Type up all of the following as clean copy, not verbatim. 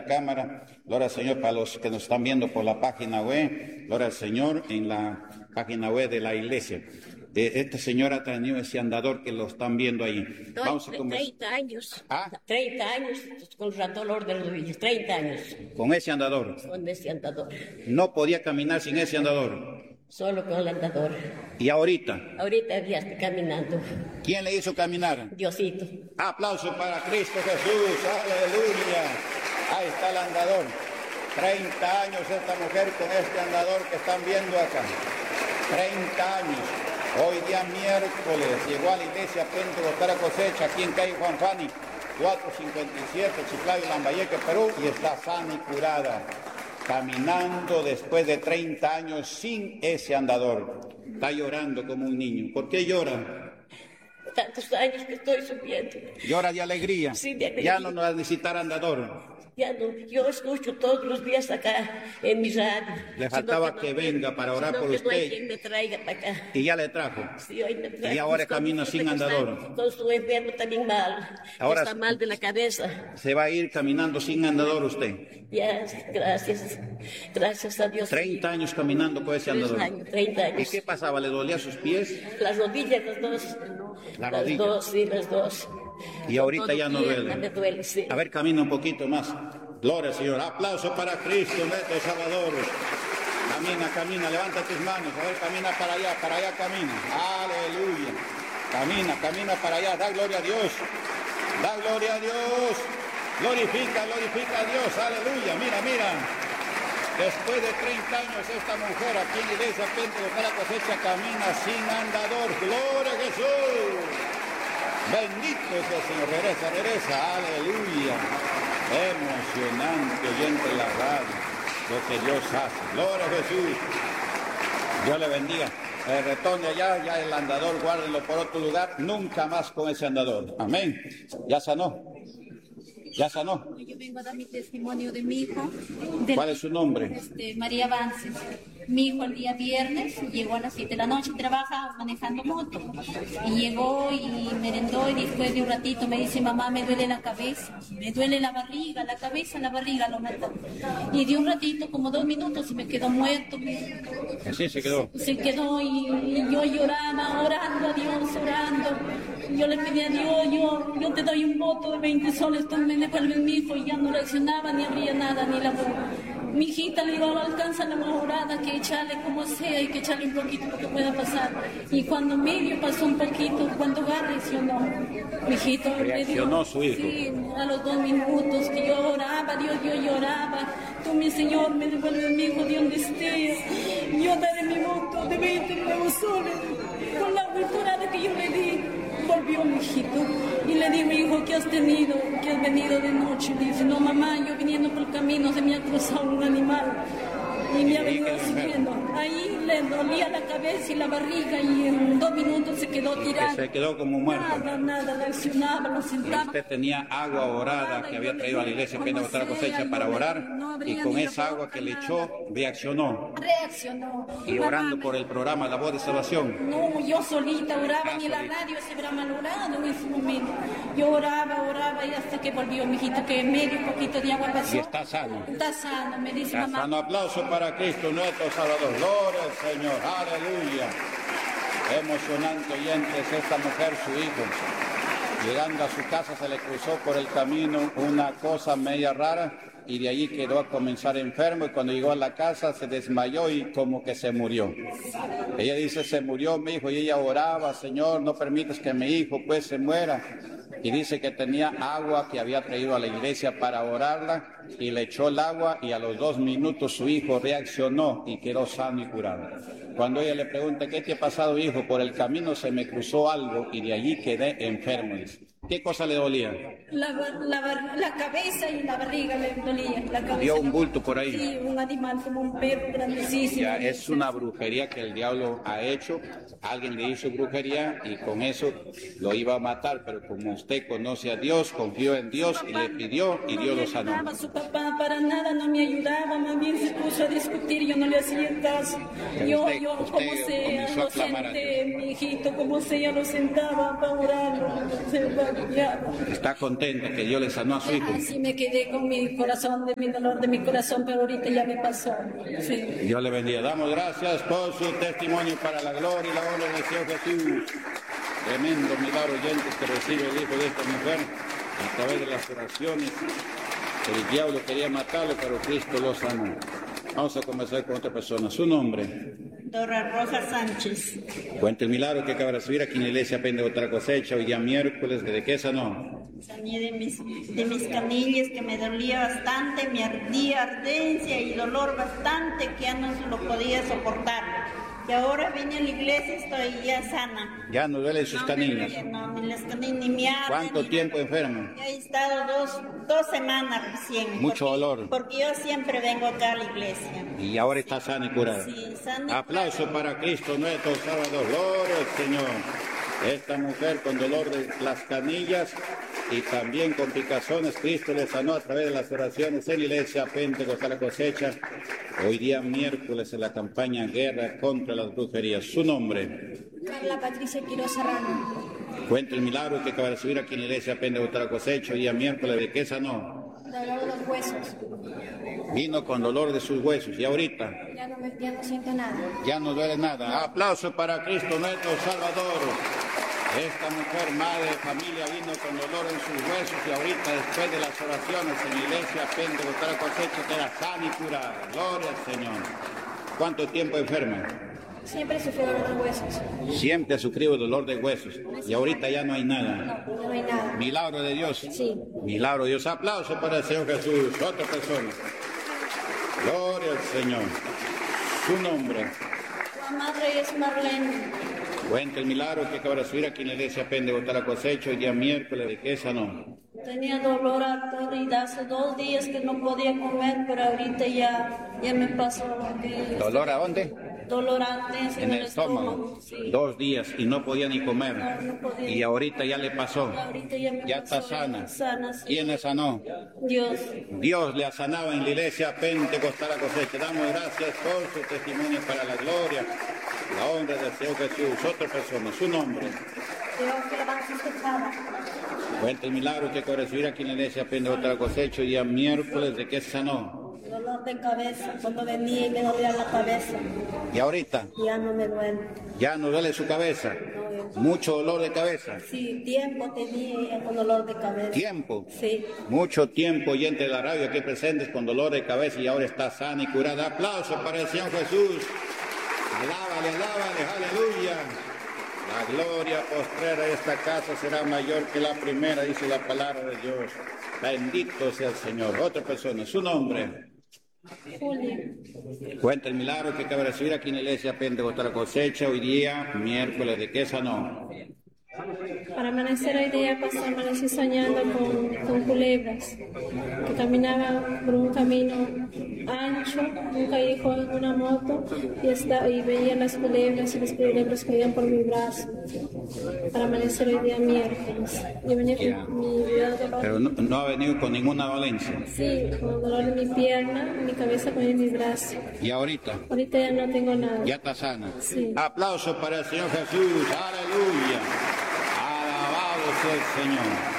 la cámara. Gloria al Señor para los que nos están viendo por la página web. Gloria al Señor en la página web de la iglesia. Este señor ha tenido ese andador que lo están viendo ahí. Vamos a 30 años. ¿Ah? 30 años con el dolor de rodillas. 30 años. ¿Con ese andador? Con ese andador. No podía caminar sin ese andador. Solo con el andador. ¿Y ahorita? Ahorita ya está caminando. ¿Quién le hizo caminar? Diosito. Aplauso para Cristo Jesús. Aleluya. Ahí está el andador. 30 años esta mujer con este andador que están viendo acá. 30 años. Hoy día miércoles llegó a la iglesia Pentecostal Cosecha aquí en calle Juan Fani, 457, Chiclayo, Lambayeque, Perú, y está sana y curada, caminando después de 30 años sin ese andador. Está llorando como un niño. ¿Por qué llora? Tantos años que estoy sufriendo. ¿Llora de alegría? Sí, de alegría. Ya no va a necesitar andador. Ya no, yo escucho todos los días acá en mi radio. Le faltaba que venga para orar por usted. No hay quien me traiga para acá. Y ya le trajo. Sí, hoy me trajo. Y ahora camina sin andador. Todo su enfermo también mal. Ahora está mal de la cabeza. Se va a ir caminando sin andador usted. Ya, gracias. Gracias a Dios. 30 años caminando con ese andador. 30 años. ¿Y qué pasaba? ¿Le dolía sus pies? Las rodillas, las dos. Las dos, sí, las dos. Y ahorita ya no duele. Me duele, sí. A ver, camina un poquito más. Gloria al Señor. Aplauso para Cristo, nuestro Salvador. Camina, camina, levanta tus manos. A ver, camina para allá camina. Aleluya. Camina para allá. Da gloria a Dios. Da gloria a Dios. Glorifica a Dios. Aleluya. Mira. Después de 30 años esta mujer aquí en la iglesia Pentecostal Cosecha camina sin andador. Gloria a Jesús. Bendito es el Señor. Regresa. Aleluya. Emocionante oyente la radio, lo que Dios hace. Gloria a Jesús. Dios le bendiga. Retorne allá, ya el andador, guárdenlo por otro lugar, nunca más con ese andador. Amén. Ya sanó. Yo vengo a dar mi testimonio de mi hijo. ¿Cuál es su nombre? María Vances. Mi hijo el día viernes llegó a las 7 de la noche, trabaja manejando moto. Y llegó y merendó y después de un ratito me dice, mamá, me duele la cabeza, me duele la barriga, la cabeza, la barriga lo mató. Y de un ratito, como 2 minutos, y me quedó muerto. Así se quedó. Se quedó y yo lloraba, orando a Dios, orando. Yo le pedí a Dios, yo te doy un voto de 20 soles, tú me devuelves mi hijo, y ya no reaccionaba, ni abría nada, ni la boca. Mi hijita le digo, alcanza la mejorada, que echarle como sea y que echarle un poquito lo que pueda pasar. Y cuando medio pasó un poquito, cuando va reaccionó. Mi hijito reaccionó su hijo. Sí, a los 2 minutos que yo oraba, Dios, yo lloraba. Tú, mi Señor, me devuelves mi hijo de donde esté. Yo daré mi voto de 20 nuevos soles con la apertura que yo le di. Volvió mi hijito y le dije, mi hijo, ¿qué has tenido? ¿Qué has venido de noche? Dice, no, mamá, yo viniendo por el camino se me ha cruzado un animal y me ha venido siguiendo. Ahí le dolía la cabeza y la barriga y en 2 minutos se quedó tirado. Se quedó como muerto. Nada, reaccionaba, lo sentaba. Usted tenía agua orada que había traído a la iglesia Pentecostal Cosecha para orar, y con esa agua que le echó reaccionó. Y orando por el programa La Voz de Salvación. No, yo solita oraba, ni la radio se habrá malogrado en ese momento. Yo oraba y hasta que volvió mi hijito, que medio poquito de agua pasó. Y está sano. Está sano, me dice mamá. Sano. Aplauso para Cristo nuestro Salvador. Gloria al Señor. Aleluya. Emocionante oyentes esta mujer, su hijo. Llegando a su casa se le cruzó por el camino una cosa media rara y de allí quedó a comenzar enfermo, y cuando llegó a la casa se desmayó y como que se murió. Ella dice, se murió mi hijo, y ella oraba, Señor, no permitas que mi hijo pues se muera. Y dice que tenía agua que había traído a la iglesia para orarla, y le echó el agua, y a los 2 minutos su hijo reaccionó y quedó sano y curado. Cuando ella le pregunta, ¿qué te ha pasado, hijo? Por el camino se me cruzó algo y de allí quedé enfermo, dice. ¿Qué cosa le dolía? La cabeza y la barriga le dolía. La cabeza. ¿Vio un bulto por ahí? Sí, un animal como un perro grandísimo. Ya, es una brujería que el diablo ha hecho. Alguien le hizo brujería y con eso lo iba a matar, pero como usted conoce a Dios, confió en Dios y le pidió y Dios lo sanó. Su papá para nada no me ayudaba, más bien se puso a discutir, yo no le hacía caso. Yo como sea, lo senté, mi hijito, como sea, lo sentaba para orarlo. Está contenta que Dios le sanó a su hijo. Así me quedé con mi corazón, de mi dolor de mi corazón, pero ahorita ya me pasó. Sí. Dios le bendiga. Damos gracias por su testimonio para la gloria y la honra del Señor Jesús. Tremendo milagro, oyentes, que recibe el hijo de esta mujer a través de las oraciones. El diablo quería matarlo, pero Cristo lo sanó. Vamos a comenzar con otra persona. Su nombre. Dora Rosa Sánchez. Cuenta el milagro que acaba de recibir aquí en la iglesia Pentecotal Cosecha, hoy día miércoles. ¿De qué sanó? Sané de mis canillas, que me dolía bastante, me ardía, ardencia y dolor bastante, que ya no se lo podía soportar. Y ahora vine a la iglesia, estoy ya sana. Ya no duele sus canillas. No, ni las canillas, ni me arden. ¿Cuánto tiempo enfermo? Ya he estado dos semanas recién. Mucho dolor. Porque yo siempre vengo acá a la iglesia. Y ahora está sana y curada. Sí, sana y Aplauso para Cristo nuestro Salvador. Gloria al Señor. Esta mujer con dolor de las canillas y también con picazones, Cristo le sanó a través de las oraciones en la iglesia Pentecostal Cosecha. Hoy día miércoles en la campaña Guerra contra las Brujerías. Su nombre. Carla Patricia Quiroz Serrano. Cuenta el milagro que acaba de recibir aquí en la iglesia Pentecostal Cosecha. Hoy día miércoles, ¿de qué sanó? Dolor de los huesos. Vino con dolor de sus huesos y ahorita Ya no siento nada. ya no duele nada. Aplauso para Cristo nuestro Salvador. Esta mujer, madre de familia, vino con dolor en sus huesos y ahorita, después de las oraciones en la iglesia Pentecostal Cosecha, queda sana y curada. Gloria al Señor. ¿Cuánto tiempo enferma? Siempre sufrió dolor de huesos. Siempre ha sufrido dolor de huesos y ahorita ya no hay nada. No, ya no hay nada. Milagro de Dios. Sí. Milagro de Dios. Aplauso para el Señor Jesús. Otra persona. Gloria al Señor. Su nombre. La madre es Marlene. Cuenta el milagro que acaba de recibir aquí en la iglesia Pentecostal Cosecha hoy día miércoles. ¿De qué sanó? Tenía dolor a todo y hace 2 días que no podía comer, pero ahorita ya me pasó lo que... ¿Dolor a dónde? Dolor antes En el estómago. Sí. 2 días y no podía ni comer. No podía. Y ahorita ya le pasó. Ahorita ya me Ya pasó. está sana. Sana, sí. ¿Quién le sanó? Dios. Dios le ha sanado en la iglesia Pentecostal Cosecha. Damos gracias por su testimonio para la gloria, la honra del Señor Jesús. Otra persona, su nombre. Teófila Vázquez Tejada. Cuenta el milagro que acaba de recibir aquí en la iglesia Pentecostal Cosecha hoy día miércoles. ¿De qué sanó? Dolor de cabeza. Cuando venía y me dolía la cabeza. ¿Y ahorita? Ya no me duele. Ya no duele su cabeza. No, Mucho dolor de cabeza. sí, tiempo tenía con dolor de cabeza. Tiempo. Sí. Mucho tiempo oyente de la radio aquí presentes con dolor de cabeza y ahora está sana y curada. Aplauso para el Señor Jesús. Alábale, aleluya. La gloria postrera de esta casa será mayor que la primera, dice la palabra de Dios. Bendito sea el Señor. Otra persona, su nombre. Julia. Cuenta el milagro que acaba de recibir aquí en la iglesia Pentecostal Cosecha hoy día, miércoles. ¿De qué sanó? Para amanecer hoy día amanecí soñando con culebras, que caminaba por un camino ancho, un callejón en una moto, y veía las culebras y las culebras caían por mi brazo. Para amanecer hoy día miércoles. Yo venía con mi dolor. Pero no ha venido con ninguna dolencia. Sí, con dolor en mi pierna, en mi cabeza, en mi brazo. ¿Y ahorita? Ahorita ya no tengo nada. Ya está sana. Sí. Aplausos para el Señor Jesús. Aleluya. Alabado sea el Señor.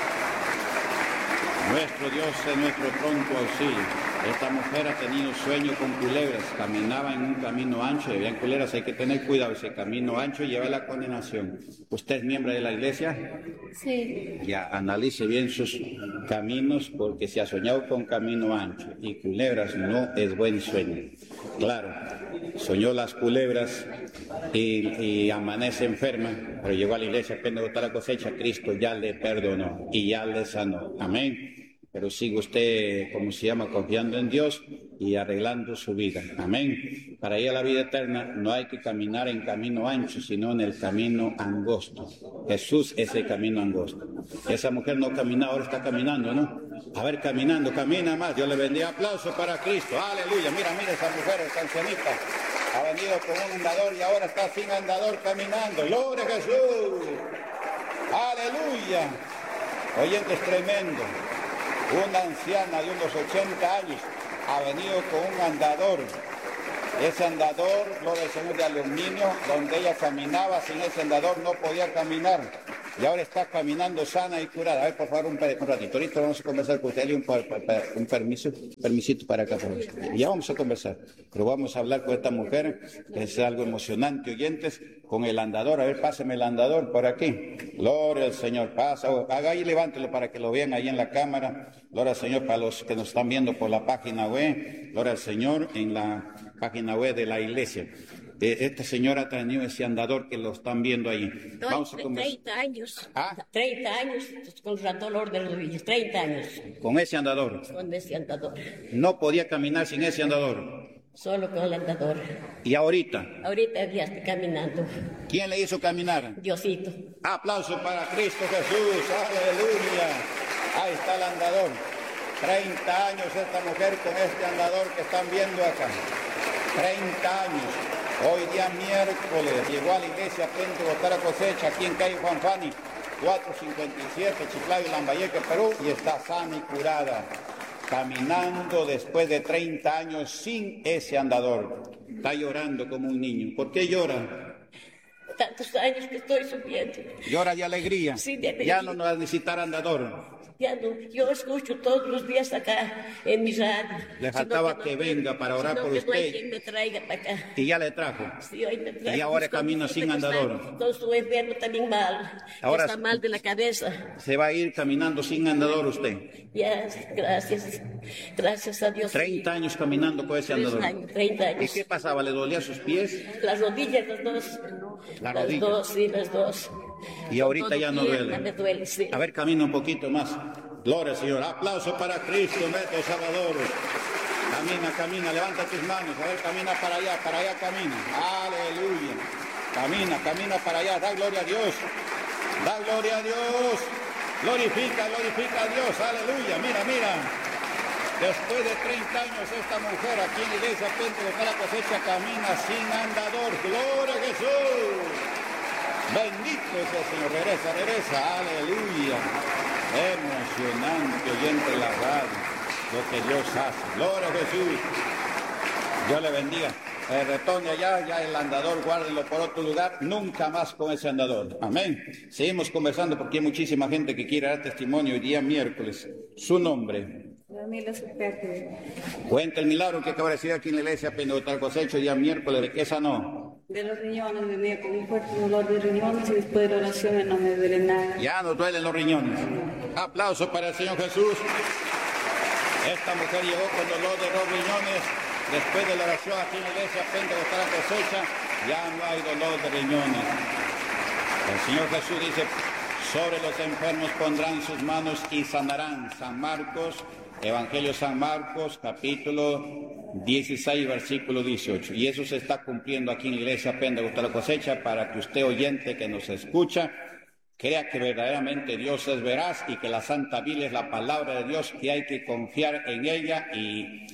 Nuestro Dios es nuestro pronto auxilio. Esta mujer ha tenido sueño con culebras. Caminaba en un camino ancho y habían culebras. Hay que tener cuidado. Ese camino ancho lleva a la condenación. ¿Usted es miembro de la iglesia? Sí. Ya analice bien sus caminos, porque si ha soñado con camino ancho y culebras, no es buen sueño. Claro, soñó las culebras y amanece enferma, pero llegó a la iglesia Pentecostal Cosecha. Cristo ya le perdonó y ya le sanó. Amén. Pero sigue usted, como se llama, confiando en Dios y arreglando su vida. Amén. Para ir a la vida eterna no hay que caminar en camino ancho, sino en el camino angosto. Jesús es el camino angosto. Esa mujer no caminaba, ahora está caminando, ¿no? A ver, caminando, camina más. Dios le bendiga. Aplauso para Cristo. Aleluya. Mira esa mujer, esa ancianita. Ha venido con un andador y ahora está sin andador caminando. ¡Gloria a Jesús! ¡Aleluya! Oyente, es tremendo. Una anciana de unos 80 años ha venido con un andador. Ese andador, gloria al Señor, de aluminio, donde ella caminaba, sin ese andador no podía caminar. y ahora está caminando sana y curada. A ver, por favor, un ratito. Ahorita vamos a conversar con usted. Un permisito para acá. Y ya vamos a conversar. Pero vamos a hablar con esta mujer, que es algo emocionante, oyentes, con el andador. A ver, páseme el andador por aquí. Gloria al Señor. Pasa. Haga ahí, levántelo para que lo vean ahí en la cámara. Gloria al Señor para los que nos están viendo por la página web. Gloria al Señor en la página web de la iglesia. Esta señora ha tenido ese andador que lo están viendo ahí. Vamos a 30 años. ¿Ah? 30 años con dolor de rodillas. 30 años. Con ese andador. Con ese andador. No podía caminar sin ese andador. Solo con el andador. ¿Y ahorita? Ahorita ya estoy caminando. ¿Quién le hizo caminar? Diosito. Aplauso para Cristo Jesús. Aleluya. Ahí está el andador. 30 años esta mujer con este andador que están viendo acá. 30 años. Hoy día miércoles llegó a la iglesia Pentecostal Cosecha aquí en calle Juan Fani, 457, Chiclayo, Lambayeque, Perú, y está sana y curada, caminando después de 30 años sin ese andador. Está llorando como un niño. ¿Por qué llora? Tantos años que estoy sufriendo. Llora de alegría. Sí, de alegría. Ya no va a necesitar andador. Ya no, yo escucho todos los días acá en mi radio. Le faltaba que venga para orar por usted. No hay quien me traiga para acá. Y ya le trajo. Sí, hoy me trajo. Y ahora camina sin andador. Con su enfermo también mal. Ahora está mal de la cabeza. Se va a ir caminando sin andador usted. Ya, gracias. Gracias a Dios. 30 años caminando con ese andador. 30 años. ¿Y qué pasaba? ¿Le dolía sus pies? Las rodillas, las dos. Las dos, sí, las dos. Y ahorita ya no duele. Me duele, sí. A ver, camina un poquito más. Gloria al Señor. Aplauso para Cristo, nuestro Salvador. Camina, levanta tus manos. A ver, camina para allá camina. Aleluya. Camina para allá. Da gloria a Dios. Da gloria a Dios. Glorifica a Dios. Aleluya. Mira. Después de 30 años esta mujer aquí en la iglesia Pentecostal Cosecha camina sin andador. Gloria a Jesús. Bendito es el Señor. Regresa. Aleluya. Emocionante oyente en la radio lo que Dios hace. Gloria a Jesús. Dios le bendiga. Retorne allá, ya el andador, guárdenlo por otro lugar, nunca más con ese andador. Amén. Seguimos conversando porque hay muchísima gente que quiere dar testimonio hoy día miércoles. Su nombre. Cuenta el milagro que acaba de decir aquí en la iglesia Pentecostal Cosecha, día miércoles. ¿De qué sanó? De los riñones, venía con un fuerte dolor de riñones y después de oraciones no me duele nada. Ya no duelen los riñones. Aplausos para el Señor Jesús. Esta mujer llegó con dolor de los riñones. Después de la oración aquí en la iglesia Pentecostal Cosecha, ya no hay dolor de riñones. El Señor Jesús dice, sobre los enfermos pondrán sus manos y sanarán. San Marcos, Evangelio San Marcos, capítulo 16, versículo 18. Y eso se está cumpliendo aquí en la iglesia Pentecostal Cosecha para que usted, oyente que nos escucha, crea que verdaderamente Dios es veraz y que la Santa Biblia es la palabra de Dios, que hay que confiar en ella y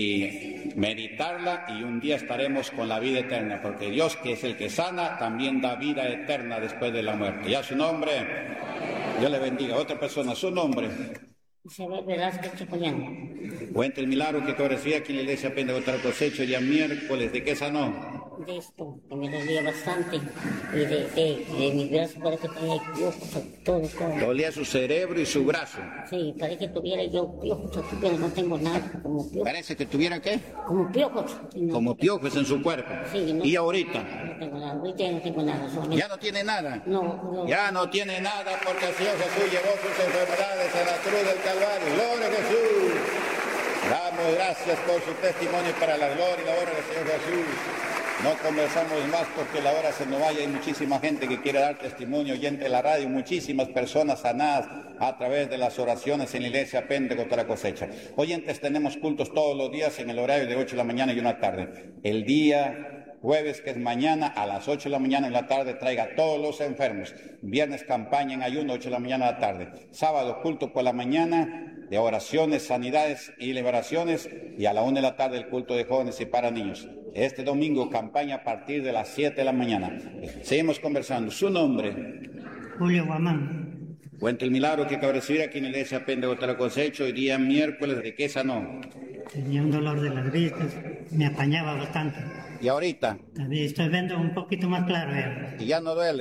meditarla, y un día estaremos con la vida eterna, porque Dios, que es el que sana, también da vida eterna después de la muerte. Ya su nombre, Dios le bendiga. Otra persona, su nombre. Isabel Velázquez Chapoyán. Cuenta el milagro que recibí aquí en la iglesia Pentecostal Cosecha, día miércoles. ¿De qué sanó? De esto, que me dolía bastante, y de mi brazo parece que tenía piojos, todo. Dolía su cerebro y su brazo. Sí, parece que tuviera yo piojos aquí, pero no tengo nada, como piojos. ¿Parece que tuviera qué? Como piojos. No, como piojos en su cuerpo. Sí, no, ¿y ahorita? No tengo nada, ahorita ya no tengo nada. Solamente... ¿Ya no tiene nada? No. Ya no tiene nada porque el Señor Jesús llevó sus enfermedades en la cruz del Calvario. ¡Gloria a Jesús! Damos gracias por su testimonio para la gloria y la honra del Señor Jesús. No conversamos más porque la hora se nos vaya. Hay muchísima gente que quiere dar testimonio, oyente de la radio, muchísimas personas sanadas a través de las oraciones en la iglesia Pentecostal Cosecha. Oyentes, tenemos cultos todos los días en el horario de 8 de la mañana y 1 de la tarde. El día jueves, que es mañana, a las 8 de la mañana en la tarde, traiga a todos los enfermos. Viernes, campaña en ayuno, 8 de la mañana a la tarde. Sábado, culto por la mañana, de oraciones, sanidades y liberaciones, y a la 1 de la tarde el culto de jóvenes y para niños. Este domingo, campaña a partir de las 7 de la mañana. Seguimos conversando. ¿Su nombre? Julio Guamán. Cuenta el milagro que acaba de recibir aquí en la iglesia Pentecostal Cosecha, hoy día miércoles. ¿De qué sanó? Tenía un dolor de las vistas, me apañaba bastante. ¿Y ahorita? También estoy viendo un poquito más claro ya. ¿Y ya no duele?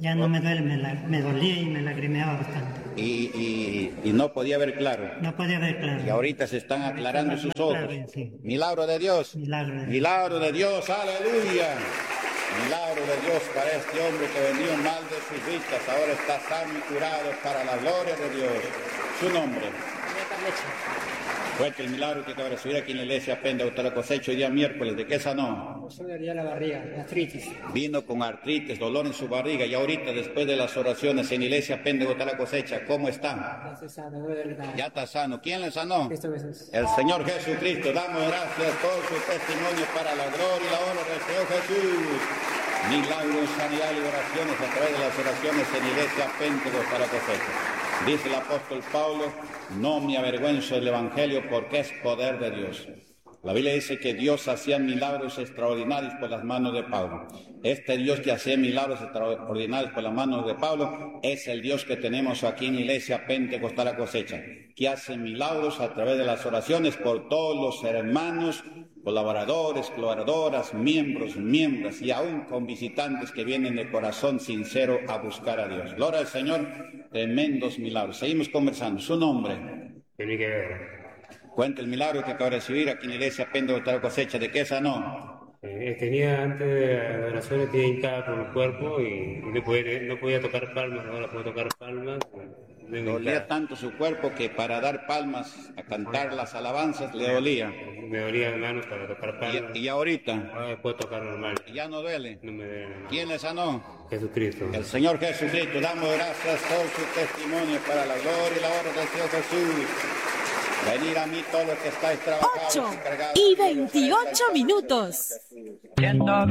Ya no me duele, me dolía y me lagrimeaba bastante. Y no podía ver claro. No podía ver claro. Y ahorita se están aclarando sus ojos. Claro, sí. Milagro de Dios. Milagro de Dios, aleluya. Milagro de Dios para este hombre que venía mal de sus vistas. Ahora está sano y curado para la gloria de Dios. Su nombre. Fue el milagro que acaba de recibir aquí en la iglesia Pentecostal La Cosecha el día miércoles. ¿De qué sanó? Me dolía la barriga, artritis. Vino con artritis, dolor en su barriga, y ahorita después de las oraciones en la iglesia Pentecostal La Cosecha, ¿cómo está? Ya está sano. ¿Quién le sanó? El Señor Jesucristo. Damos gracias por su testimonio para la gloria y la honra del Señor Jesús. Milagros, sanidad y oraciones a través de las oraciones en la iglesia Pentecostal La Cosecha. Dice el apóstol Pablo, no me avergüenzo del Evangelio porque es poder de Dios. La Biblia dice que Dios hacía milagros extraordinarios por las manos de Pablo. Este Dios que hacía milagros extraordinarios por las manos de Pablo es el Dios que tenemos aquí en la iglesia Pentecostal La Cosecha, que hace milagros a través de las oraciones por todos los hermanos, colaboradores, colaboradoras, miembros y aún con visitantes que vienen de corazón sincero a buscar a Dios. Gloria al Señor, tremendos milagros. Seguimos conversando. Su nombre. Cuenta el milagro que acaba de recibir aquí en la iglesia Pentecostal La Cosecha. ¿De qué sanó? Tenía antes de la oración, tenía hincada por el cuerpo y no podía tocar palmas, ahora puedo tocar palmas. Dolía tanto su cuerpo que para dar palmas, a cantar las alabanzas, le dolía. Me dolía las manos para tocar palmas. ¿Y ahorita? Ahora puedo tocar normal. ¿Ya no duele? No me duele. ¿Quién le sanó? Jesucristo. El Señor Jesucristo. Damos gracias por su testimonio para la gloria y la honra del Señor Jesús. Venir a mí todos los que estáis trabajando. 8:28 minutos. Siento